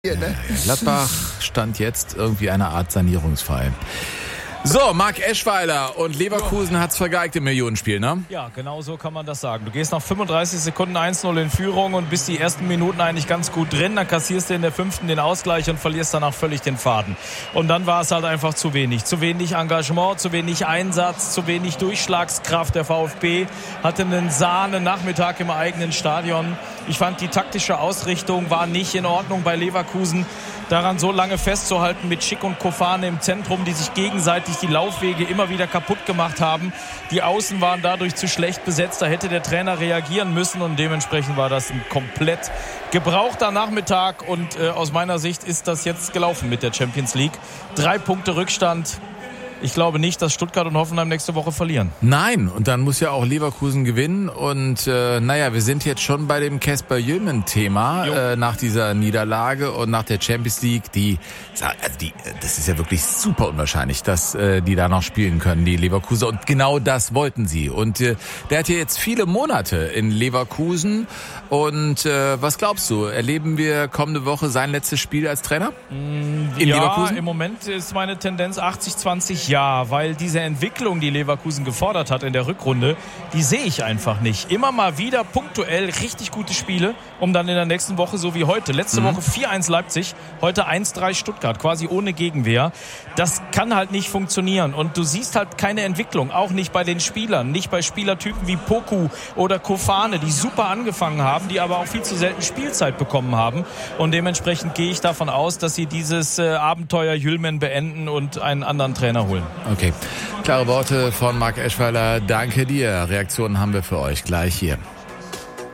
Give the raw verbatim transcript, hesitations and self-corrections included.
Ne? Gladbach stand jetzt irgendwie eine Art Sanierungsfall. So, Marc Eschweiler und Leverkusen hat's vergeigt im Millionenspiel, ne? Ja, genau so kann man das sagen. Du gehst nach fünfunddreißig Sekunden eins null in Führung und bist die ersten Minuten eigentlich ganz gut drin. Dann kassierst du in der fünften den Ausgleich und verlierst danach völlig den Faden. Und dann war es halt einfach zu wenig. Zu wenig Engagement, zu wenig Einsatz, zu wenig Durchschlagskraft. Der VfB hatte einen Sahne-Nachmittag im eigenen Stadion. Ich fand, die taktische Ausrichtung war nicht in Ordnung bei Leverkusen. Daran so lange festzuhalten mit Schick und Kofane im Zentrum, die sich gegenseitig die Laufwege immer wieder kaputt gemacht haben. Die Außen waren dadurch zu schlecht besetzt. Da hätte der Trainer reagieren müssen und dementsprechend war das ein komplett gebrauchter Nachmittag. Und äh, aus meiner Sicht ist das jetzt gelaufen mit der Champions League. Drei Punkte Rückstand. Ich glaube nicht, dass Stuttgart und Hoffenheim nächste Woche verlieren. Nein, und dann muss ja auch Leverkusen gewinnen. Und äh, naja, wir sind jetzt schon bei dem Casper Jöhlmann-Thema äh, nach dieser Niederlage und nach der Champions League. Die, also die, das ist ja wirklich super unwahrscheinlich, dass äh, die da noch spielen können, die Leverkusen. Und genau das wollten sie. Und äh, der hat ja jetzt viele Monate in Leverkusen. Und äh, was glaubst du, erleben wir kommende Woche sein letztes Spiel als Trainer in ja, Leverkusen? Ja, im Moment ist meine Tendenz achtzig zwanzig. Ja, weil diese Entwicklung, die Leverkusen gefordert hat in der Rückrunde, die sehe ich einfach nicht. Immer mal wieder punktuell richtig gute Spiele, um dann in der nächsten Woche, so wie heute, letzte mhm. Woche vier eins Leipzig, heute eins drei Stuttgart, quasi ohne Gegenwehr. Das kann halt nicht funktionieren und du siehst halt keine Entwicklung, auch nicht bei den Spielern, nicht bei Spielertypen wie Poku oder Kofane, die super angefangen haben, die aber auch viel zu selten Spielzeit bekommen haben und dementsprechend gehe ich davon aus, dass sie dieses äh, Abenteuer Jöhlmann beenden und einen anderen Trainer holen. Okay, klare Worte von Marc Eschweiler. Danke dir. Reaktionen haben wir für euch gleich hier.